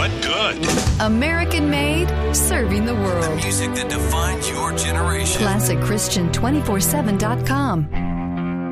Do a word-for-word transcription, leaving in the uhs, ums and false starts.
What good? American made, serving the world. The music that defines your generation. Classic Christian two forty-seven dot com.